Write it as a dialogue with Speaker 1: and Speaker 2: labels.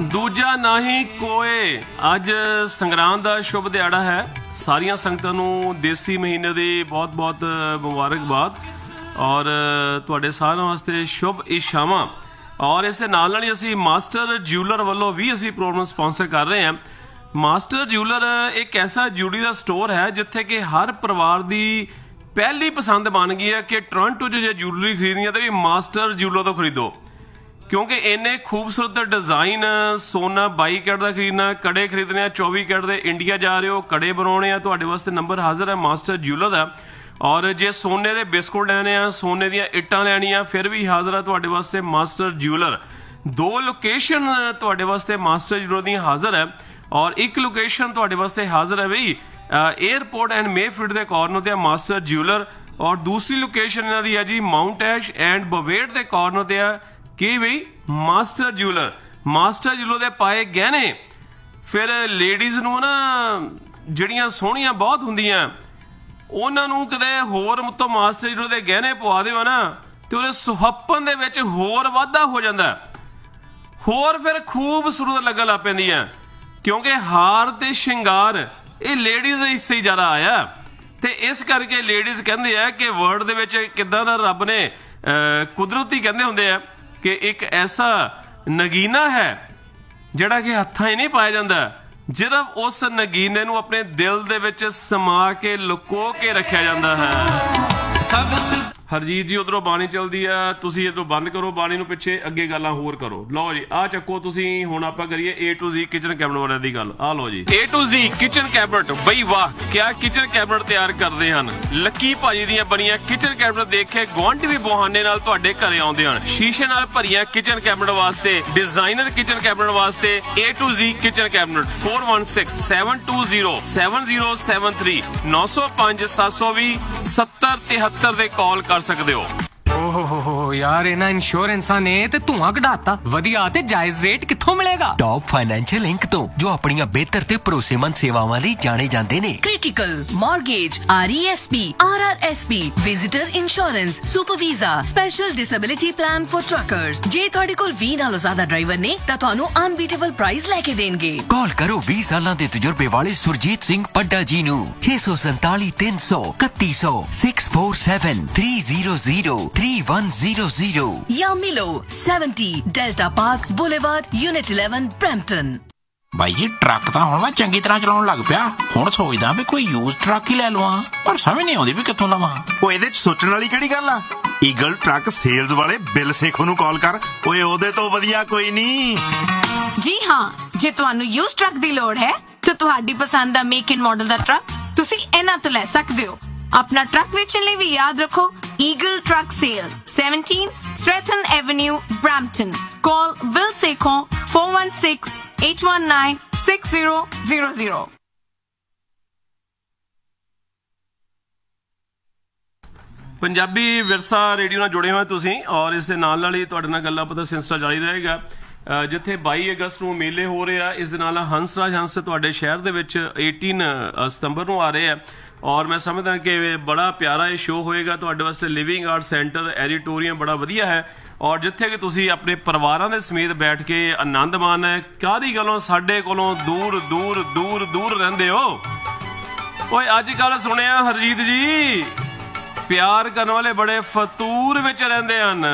Speaker 1: ਦੂਜਾ ਨਾਹੀਂ ਕੋਏ। ਅੱਜ ਸੰਗਰਾਂਦ ਦਾ ਸ਼ੁਭ ਦਿਹਾੜਾ ਹੈ। ਸਾਰੀਆਂ ਸੰਗਤਾਂ ਨੂੰ ਦੇਸੀ ਮਹੀਨੇ ਦੀ ਬਹੁਤ ਬਹੁਤ ਮੁਬਾਰਕਬਾਦ ਔਰ ਤੁਹਾਡੇ ਸਾਰਿਆਂ ਵਾਸਤੇ ਸ਼ੁਭ ਇਛਾਵਾਂ। ਔਰ ਇਸ ਦੇ ਨਾਲ ਹੀ ਅਸੀਂ ਮਾਸਟਰ ਜਿਊਲਰ ਵੱਲੋਂ ਵੀ ਅਸੀਂ ਪ੍ਰੋਗਰਾਮ ਸਪਾਂਸਰ ਕਰ ਰਹੇ ਹਾਂ। ਮਾਸਟਰ ਜਿਊਲਰ ਇੱਕ ਐਸਾ ਜਿਊਲਰੀ ਦਾ ਸਟੋਰ ਹੈ ਜਿੱਥੇ ਕਿ ਹਰ ਪਰਿਵਾਰ ਦੀ ਪਹਿਲੀ ਪਸੰਦ ਬਣ ਗਈ ਹੈ ਕਿ ਟੋਰਾਂਟੋ 'ਚ ਜੇ ਜਿਊਲਰੀ ਖਰੀਦਣੀ ਹੈ ਤਾਂ ਵੀ ਮਾਸਟਰ ਜਿਊਲਰ ਤੋਂ ਖਰੀਦੋ, ਕਿਉਂਕਿ ਇੰਨੇ ਖੂਬਸੂਰਤ ਡਿਜ਼ਾਈਨ। ਸੋਨਾ 22 ਕੈਰਟ ਦਾ ਖਰੀਦਣਾ, ਕੜੇ ਖਰੀਦਣੇ ਆ 24 ਕੈਰਟ ਦੇ, ਇੰਡੀਆ ਜਾ ਰਹੇ ਹੋ ਕੜੇ ਬਣਾਉਣੇ ਆ, ਤੁਹਾਡੇ ਵਾਸਤੇ ਨੰਬਰ ਹਾਜ਼ਰ ਹੈ ਮਾਸਟਰ ਜਿਊਲਰ ਦਾ। ਔਰ ਜੇ ਸੋਨੇ ਦੇ ਬਿਸਕੁਟ ਲੈਣੇ ਆ, ਸੋਨੇ ਦੀਆਂ ਇੱਟਾਂ ਲੈਣੀਆਂ, ਫਿਰ ਵੀ ਹਾਜ਼ਰ ਹੈ ਤੁਹਾਡੇ ਵਾਸਤੇ ਮਾਸਟਰ ਜਿਊਲਰ। 2 ਲੋਕੇਸ਼ਨ ਤੁਹਾਡੇ ਵਾਸਤੇ ਮਾਸਟਰ ਜਿਊਲਰ ਦੀਆਂ ਹਾਜ਼ਰ ਹੈ ਔਰ ਇੱਕ ਲੋਕੇਸ਼ਨ ਤੁਹਾਡੇ ਵਾਸਤੇ ਹਾਜ਼ਰ ਹੈ ਬਈ 에ਅਰਪੋਰਟ ਐਂਡ ਮੇਫਿਲਡ ਦੇ ਕਾਰਨਰ ਤੇ ਮਾਸਟਰ ਜਿਊਲਰ। ਔਰ ਦੂਸਰੀ ਲੋਕੇਸ਼ਨ ਇਹਨਾਂ ਦੀ ਹੈ ਜੀ ਮਾਊਂਟ ਐਸ਼ ਐਂਡ ਬਵੇਟ ਦੇ ਕਾਰਨਰ ਤੇ ਹੈ ਕੀ ਬਈ ਮਾਸਟਰ ਜਿਊਲਰ। ਮਾਸਟਰ ਜਿਊਲਰ ਦੇ ਪਾਏ ਗਹਿਣੇ ਫਿਰ ਲੇਡੀਜ਼ ਨੂੰ ਨਾ ਜਿਹੜੀਆਂ ਸੋਹਣੀਆਂ ਬਹੁਤ ਹੁੰਦੀਆਂ ਉਹਨਾਂ ਨੂੰ ਕਿਤੇ ਹੋਰ ਤੋਂ ਮਾਸਟਰ ਜਿਊਲਰ ਦੇ ਗਹਿਣੇ ਪਵਾ ਦਿਓ ਨਾ ਤੇ ਉਹਦੇ ਸੁਹੱਪਣ ਦੇ ਵਿੱਚ ਹੋਰ ਵਾਧਾ ਹੋ ਜਾਂਦਾ, ਹੋਰ ਫਿਰ ਖੂਬਸੂਰਤ ਲੱਗਣ ਲੱਗ ਪੈਂਦੀਆਂ, ਕਿਉਂਕਿ ਹਾਰ ਤੇ ਸ਼ਿੰਗਾਰ ਇਹ ਲੇਡੀਜ਼ ਹਿੱਸੇ ਹੀ ਜ਼ਿਆਦਾ ਆਇਆ। ਤੇ ਇਸ ਕਰਕੇ ਲੇਡੀਜ਼ ਕਹਿੰਦੇ ਆ ਕਿ ਵਰਲਡ ਦੇ ਵਿੱਚ ਕਿੱਦਾਂ ਦਾ ਰੱਬ ਨੇ ਕੁਦਰਤੀ ਕਹਿੰਦੇ ਹੁੰਦੇ ਆ ਕਿ ਇੱਕ ਐਸਾ ਨਗੀਨਾ ਹੈ ਜਿਹੜਾ ਕਿ ਹੱਥਾਂ ਹੀ ਨਹੀਂ ਪਾਇਆ ਜਾਂਦਾ, ਜਿਹੜਾ ਉਸ ਨਗੀਨੇ ਨੂੰ ਆਪਣੇ ਦਿਲ ਦੇ ਵਿੱਚ ਸਮਾ ਕੇ ਲੁਕੋ ਕੇ ਰੱਖਿਆ ਜਾਂਦਾ ਹੈ। ਹਰਜੀਤ ਜੀ ਉਧਰੋਂ ਬਾਣੀ ਚੱਲਦੀ ਆ, ਤੁਸੀਂ ਇਧਰੋਂ ਬੰਦ ਕਰੋ ਬਾਣੀ ਨੂੰ, ਪਿੱਛੇ ਅੱਗੇ ਗੱਲਾਂ ਹੋਰ ਕਰੋ। ਲਓ ਜੀ ਆਹ ਚੱਕੋ ਤੁਸੀਂ। ਹੁਣ ਆਪਾਂ ਕਰੀਏ A to Z kitchen cabinet ਵਾਲਿਆਂ ਦੀ ਗੱਲ। ਆਹ ਲਓ ਜੀ A to Z kitchen cabinet. ਬਈ ਵਾਹ ਕਿਆ ਕਿਚਨ ਕੈਬਨਟ ਤਿਆਰ ਕਰਦੇ ਹਨ। ਲੱਕੀ ਭਾਜੀ ਦੀਆਂ ਬਣੀਆਂ ਕਿਚਨ ਕੈਬਨਟ ਦੇਖ ਕੇ ਗੁਆਂਢੀ ਵੀ ਬਹਾਨੇ ਨਾਲ ਤੁਹਾਡੇ ਘਰੇ ਆਉਂਦੇ ਹਨ। ਸ਼ੀਸ਼ੇ ਨਾਲ ਭਰੀਆਂ ਕਿਚਨ ਕੈਬਨਟ ਵਾਸਤੇ, ਡਿਜ਼ਾਈਨਰ ਕਿਚਨ ਕੈਬਨਟ ਵਾਸਤੇ A to Z kitchen cabinet 4167207073 905 720 7073 ਦੇ ਕਾਲ ਕਰ ਸਕਦੇ ਹੋ।
Speaker 2: ਓਹ ਯਾਰ ਇਹਨਾਂ ਇੰਸ਼ੋਰੈਂਸਾਂ ਨੇ ਤੇ ਧੂਆਂ ਕਢਾਤਾ। ਵਧੀਆ ਤੇ ਜਾਇਜ਼ ਰੇਟ ਕਿੱਥੋਂ ਮਿਲੇਗਾ?
Speaker 3: ਟੌਪ ਫਾਈਨੈਂਸ਼ੀਅਲ ਇੰਕ ਤੋਂ, ਜੋ ਆਪਣੀਆਂ ਬਿਹਤਰ ਤੇ ਭਰੋਸੇਮੰਦ ਸੇਵਾਵਾਂ ਲਈ ਜਾਣੇ ਜਾਂਦੇ ਨੇ।
Speaker 4: Critical, mortgage, RESP, RRSP, visitor insurance, super visa, special disability plan for truckers. ਜੇ ਤੁਹਾਡੇ ਕੋਲ 20 ਨਾਲੋਂ ਜ਼ਿਆਦਾ ਡਰਾਈਵਰ ਨੇ ਤਾਂ ਤੁਹਾਨੂੰ ਅਨਬੀਟੇਬਲ ਪ੍ਰਾਈਸ ਲੈ ਕੇ ਦੇਣਗੇ।
Speaker 3: ਕਾਲ ਕਰੋ 20 ਸਾਲਾਂ ਦੇ ਤਜਰਬੇ ਵਾਲੇ ਸੁਰਜੀਤ ਸਿੰਘ ਪੱਡਾ ਜੀ ਨੂੰ 647 300 3100 647 300 3100
Speaker 4: ਜਾਂ ਮਿਲੋ 70 delta park boulevard, unit 11, Brampton.
Speaker 5: ਬਾਈ ਜੀ ਟਰੱਕ ਤਾਂ ਹੁਣ ਮੈਂ ਚੰਗੀ ਤਰ੍ਹਾਂ ਚਲਾਉਣ ਲੱਗ ਪਿਆ। ਹੁਣ ਸੋਚਦਾ ਵੀ ਕੋਈ ਯੂਜ਼ ਟਰੱਕ ਹੀ ਲੈ ਲਵਾਂ, ਪਰ ਸਮਝ ਨਹੀਂ ਆਉਂਦੀ ਵੀ ਕਿੱਥੋਂ ਲਵਾਂ।
Speaker 6: ਉਹ ਇਹਦੇ ਚ ਸੋਚਣ ਵਾਲੀ ਕਿਹੜੀ ਗੱਲ ਆ? ਈਗਲ ਟਰੱਕ ਸੇਲਜ਼ ਵਾਲੇ ਬਿਲ ਸੇਖੋ ਨੂੰ ਕਾਲ ਕਰ। ਓਏ ਉਹਦੇ ਤੋਂ ਵਧੀਆ ਕੋਈ ਨਹੀਂ।
Speaker 7: ਜੀ ਹਾਂ, ਜੇ ਤੁਹਾਨੂੰ ਯੂਜ਼ ਟਰੱਕ ਦੀ ਲੋੜ ਹੈ ਤਾਂ ਤੁਹਾਡੀ ਪਸੰਦ ਦਾ make and model the truck ਤੁਸੀਂ ਇਹਨਾਂ ਤੋਂ ਲੈ ਸਕਦੇ ਹੋ। ਆਪਣਾ ਟਰੱਕ ਵੇਚਣ ਲਈ ਵੀ ਯਾਦ ਰੱਖੋ Eagle Truck Sale, 17 Stratton Avenue, Brampton. Call Bill Sekho 416-819-6000.
Speaker 1: Punjabi ਵਿਰਸਾ ਰੇਡੀਓ ਨਾਲ ਜੁੜੇ ਹੋਏ ਤੁਸੀਂ ਔਰ ਇਸ ਦੇ ਨਾਲ ਹੀ ਤੁਹਾਡੇ ਨਾਲ ਗੱਲਾਂ ਪਤਾ ਸਿਲਸਿਲਾ ਜਾਰੀ ਰਹੇਗਾ। ਜਿੱਥੇ 22 ਅਗਸਤ ਨੂੰ ਮੇਲੇ ਹੋ ਰਹੇ ਆ, ਇਸ ਦੇ ਨਾਲ ਹੰਸਰਾਜ ਹੰਸ ਤੁਹਾਡੇ ਸ਼ਹਿਰ ਦੇ ਵਿੱਚ 18 ਸਤੰਬਰ ਨੂੰ ਆ ਰਹੇ ਆ ਔਰ ਮੈਂ ਸਮਝਦਾ ਕਿ ਬੜਾ ਪਿਆਰਾ ਇਹ ਸ਼ੋਅ ਹੋਏਗਾ ਤੁਹਾਡੇ ਵਾਸਤੇ। ਲਿਵਿੰਗ ਆਰਟ ਸੈਂਟਰ ਐਡੀਟੋਰੀਅਮ ਬੜਾ ਵਧੀਆ ਹੈ ਔਰ ਜਿੱਥੇ ਕਿ ਤੁਸੀਂ ਆਪਣੇ ਪਰਿਵਾਰਾਂ ਦੇ ਸਮੇਤ ਬੈਠ ਕੇ ਆਨੰਦ ਮਾਣਨਾ ਹੈ। ਕਾਹਦੀ ਗੱਲੋਂ ਸਾਡੇ ਕੋਲੋਂ ਦੂਰ ਦੂਰ ਦੂਰ ਦੂਰ ਰਹਿੰਦੇ ਹੋ। ਓਏ ਅੱਜ ਕੱਲ ਸੁਣਿਆ ਹਰਜੀਤ ਜੀ ਪਿਆਰ ਕਰਨ ਵਾਲੇ ਬੜੇ ਫਤੂਰ ਵਿੱਚ ਰਹਿੰਦੇ ਹਨ।